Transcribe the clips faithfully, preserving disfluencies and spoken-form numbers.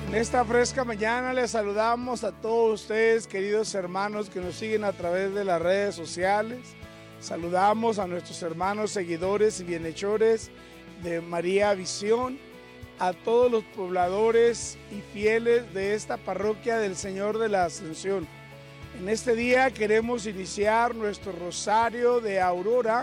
En esta fresca mañana les saludamos a todos ustedes, queridos hermanos que nos siguen a través de las redes sociales. Saludamos a nuestros hermanos seguidores y bienhechores de María Visión, a todos los pobladores y fieles de esta parroquia del Señor de la Ascensión. En este día queremos iniciar nuestro rosario de Aurora,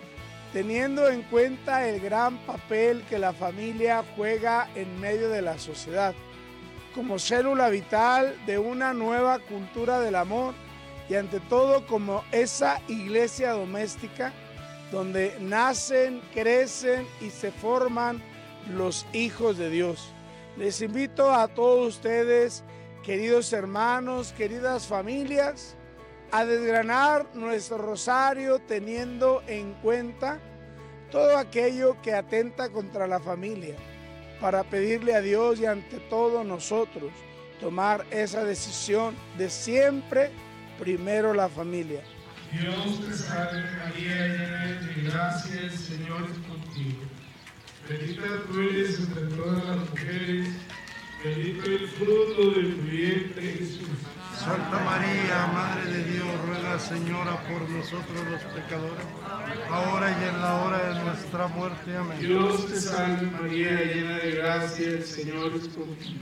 teniendo en cuenta el gran papel que la familia juega en medio de la sociedad, como célula vital de una nueva cultura del amor y ante todo como esa iglesia doméstica donde nacen, crecen y se forman los hijos de Dios. Les invito a todos ustedes, queridos hermanos, queridas familias, a desgranar nuestro rosario teniendo en cuenta todo aquello que atenta contra la familia, para pedirle a Dios y ante todo nosotros tomar esa decisión de siempre primero la familia. Dios te salve María, llena de gracia, el Señor es contigo. Bendita tú eres entre todas las mujeres, bendito el fruto de tu vientre Jesús. Santa María, Madre de Dios, ruega, Señora, por nosotros los pecadores, ahora y en la hora de nuestra muerte. Amén. Dios te salve María, llena de gracia, el Señor es contigo.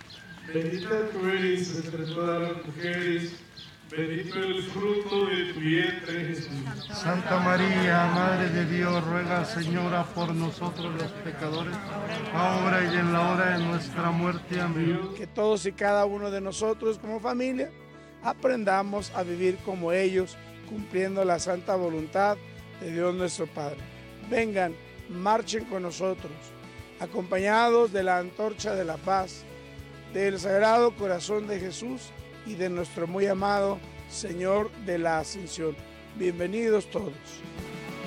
Bendita tú eres entre todas las mujeres, bendito el fruto de tu vientre Jesús. Santa María, Madre de Dios, ruega, Señora, por nosotros los pecadores, ahora y en la hora de nuestra muerte. Amén. Que todos y cada uno de nosotros como familia aprendamos a vivir como ellos, cumpliendo la santa voluntad de Dios nuestro Padre. Vengan, marchen con nosotros, acompañados de la antorcha de la paz, del Sagrado Corazón de Jesús y de nuestro muy amado Señor de la Ascensión. Bienvenidos todos.